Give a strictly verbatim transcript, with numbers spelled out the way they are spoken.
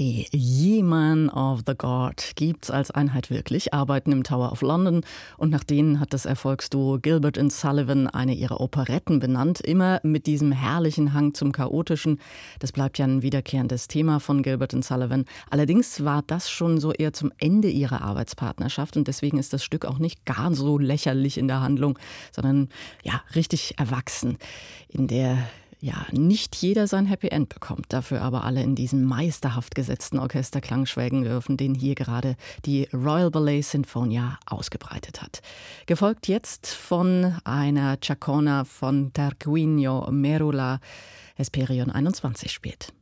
Die Yeomen of the God gibt's als Einheit wirklich, arbeiten im Tower of London und nach denen hat das Erfolgsduo Gilbert and Sullivan eine ihrer Operetten benannt, immer mit diesem herrlichen Hang zum Chaotischen. Das bleibt ja ein wiederkehrendes Thema von Gilbert and Sullivan. Allerdings war das schon so eher zum Ende ihrer Arbeitspartnerschaft und deswegen ist das Stück auch nicht gar so lächerlich in der Handlung, sondern ja, richtig erwachsen, in der ja, nicht jeder sein Happy End bekommt, dafür aber alle in diesem meisterhaft gesetzten Orchesterklang schwelgen dürfen, den hier gerade die Royal Ballet Sinfonia ausgebreitet hat. Gefolgt jetzt von einer Chacona von Tarquinio Merula, Hesperion einundzwanzig spielt.